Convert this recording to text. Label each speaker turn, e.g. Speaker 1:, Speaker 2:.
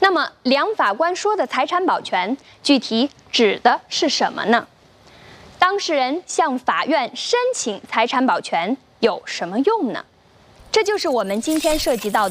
Speaker 1: 那么，梁法官说的财产保全具体指的是什么呢？当事人向法院申请财产保全有什么用呢？这就是我们今天涉及到的